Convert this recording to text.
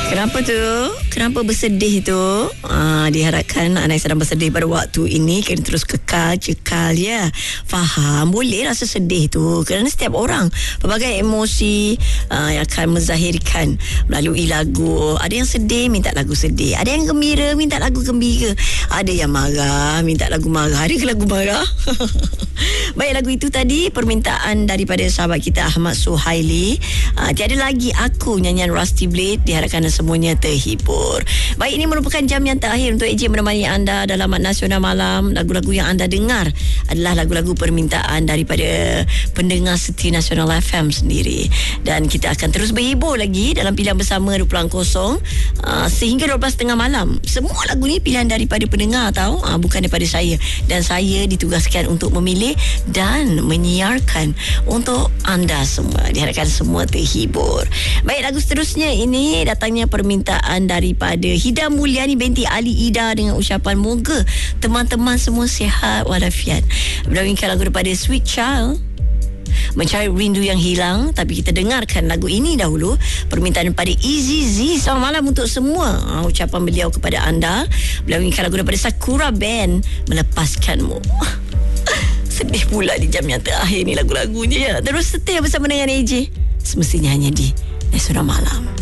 Kenapa tu? Kenapa bersedih tu? Diharapkan anda yang sedang bersedih pada waktu ini kena terus cekal ya. Faham, boleh rasa sedih tu kerana setiap orang pelbagai emosi yang akan menzahirkan melalui lagu. Ada yang sedih minta lagu sedih, ada yang gembira minta lagu gembira, ada yang marah minta lagu marah. Ada ke lagu marah? Baik, lagu itu tadi permintaan daripada sahabat kita Ahmad Suhaili. Tiada lagi aku, nyanyian Rusty Blade. Diharapkan semuanya terhibur. Baik, ini merupakan jam yang terakhir untuk AJ menemani anda dalam Mat Nasional Malam. Lagu-lagu yang anda dengar adalah lagu-lagu permintaan daripada pendengar setia Nasional FM sendiri. Dan kita akan terus berhibur lagi dalam pilihan bersama 20.0 sehingga 12.30 malam. Semua lagu ni pilihan daripada pendengar tahu, bukan daripada saya. Dan saya ditugaskan untuk memilih dan menyiarkan untuk anda semua. Diharapkan semua terhibur. Baik, lagu seterusnya ini datangnya permintaan daripada Hida Mulyani binti Ali Ida dengan ucapan moga teman-teman semua sihat walafiat. Berdawinkan lagu daripada Sweet Child, Mencari Rindu Yang Hilang. Tapi kita dengarkan lagu ini dahulu, permintaan daripada Easy Z. Selamat malam untuk semua, ucapan beliau kepada anda. Berdawinkan lagu daripada Sakura Band, Melepaskanmu. Sedih pula di jam yang terakhir ni lagu-lagunya ya. Terus setia bersama dengan AJ, semestinya hanya di Nasional Malam.